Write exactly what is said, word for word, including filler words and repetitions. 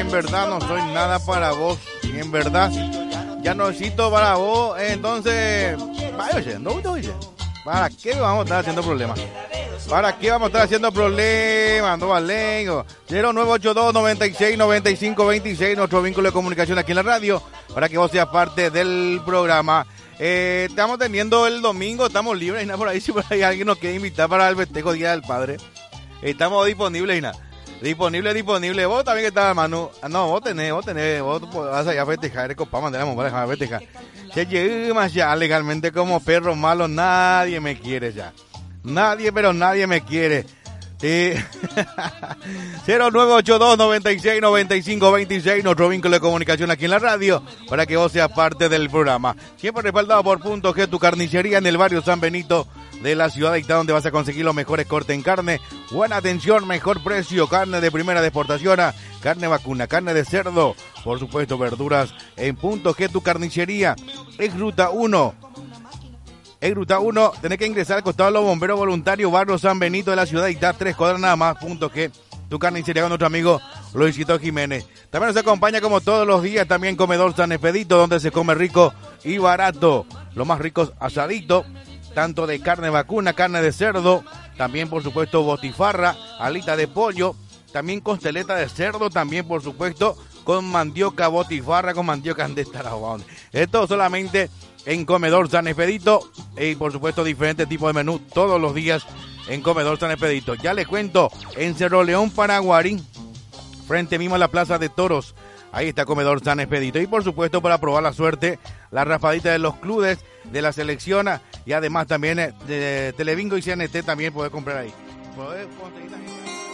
en verdad no soy nada para vos. Y en verdad ya no necesito para vos. Entonces, vaya oyendo, oye. ¿Para qué vamos a estar haciendo problemas? ¿Para qué vamos a estar haciendo problemas? No valengo. cero nueve ocho dos, noventa y seis, noventa y cinco, veintiséis, nuestro vínculo de comunicación aquí en la radio, para que vos seas parte del programa. Eh, estamos teniendo el domingo, estamos libres, y nada, por ahí si por ahí alguien nos quiere invitar para el festejo Día del Padre. Estamos disponibles, y nada. Disponible, disponible. Vos también que estás, Manu. No, vos tenés, vos tenés, vos vas allá a festejar, eres copa, mandamos para festejar. Se llega ya legalmente como perro malo, nadie me quiere ya. Nadie, pero nadie me quiere. Eh, cero nueve ocho dos, noventa y seis, noventa y cinco, veintiséis, nuestro vínculo de comunicación aquí en la radio, para que vos seas parte del programa. Siempre respaldado por Punto G, tu carnicería en el barrio San Benito de la ciudad de Itá, donde vas a conseguir los mejores cortes en carne, buena atención, mejor precio, carne de primera de exportación, carne vacuna, carne de cerdo, por supuesto verduras en Punto G, tu carnicería. Es Ruta uno. En Ruta uno, tenés que ingresar al costado de los bomberos voluntarios, barrio San Benito de la ciudad de Itá, tres cuadras nada más, Punto G, tu carnicería, con nuestro amigo Luisito Jiménez. También nos acompaña como todos los días también Comedor San Expedito, donde se come rico y barato. Los más ricos asaditos, tanto de carne vacuna, carne de cerdo, también por supuesto botifarra, alita de pollo, también costeleta de cerdo, también por supuesto con mandioca, botifarra, con mandioca de estarabón. Esto solamente en Comedor San Expedito, y por supuesto diferentes tipos de menú todos los días en Comedor San Expedito. Ya les cuento, en Cerro León, Paraguarí, frente mismo a la Plaza de Toros, ahí está Comedor San Expedito. Y por supuesto, para probar la suerte, la raspadita de los clubes de la selección, y además también de Telebingo y C N T también podés comprar ahí. Podés conseguir también